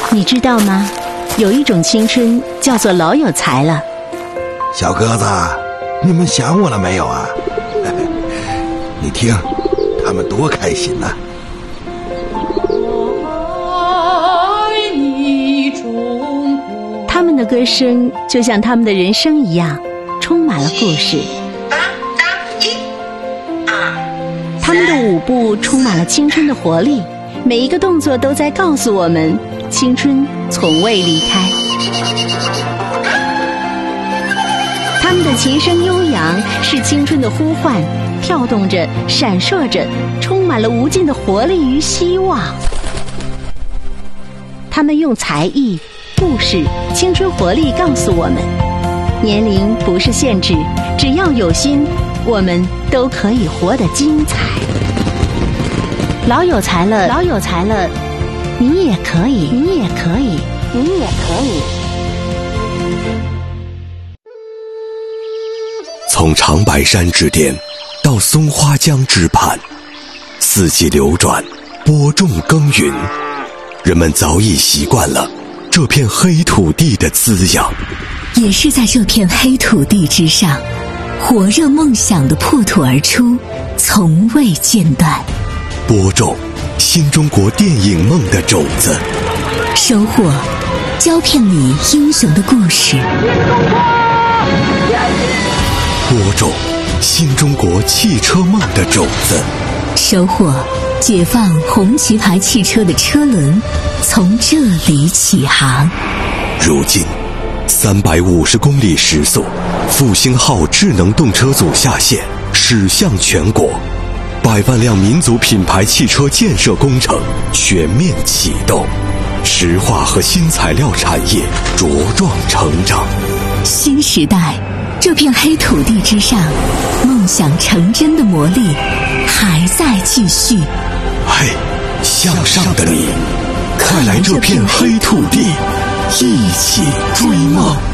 你知道吗？有一种青春叫做老有才了。 小鸽子，你们想我了没有啊？你听，他们多开心呐！ 他们的歌声就像他们的人生一样，充满了故事。他们的舞步充满了青春的活力，每一个动作都在告诉我们，青春从未离开。他们的琴声悠扬，是青春的呼唤，跳动着，闪烁着，充满了无尽的活力与希望。他们用才艺、故事、青春活力告诉我们，年龄不是限制，只要有心，我们都可以活得精彩。老有才了，老有才了，你也可以，你也可以，你也可以。 从长白山之巅到松花江之畔，四季流转，播种耕耘，人们早已习惯了这片黑土地的滋养。 也是在这片黑土地之上，火热梦想的破土而出，从未间断。 播种新中国电影梦的种子， 收获胶片里英雄的故事。 播种新中国汽车梦的种子， 收获解放红旗牌汽车的车轮从这里起航。 如今350公里时速，复兴号智能动车组下线，驶向全国，100万辆民族品牌汽车建设工程全面启动，石化和新材料产业茁壮成长。 新时代，这片黑土地之上，梦想成真的魔力还在继续。 嘿，向上的你，快来这片黑土地，一起追梦。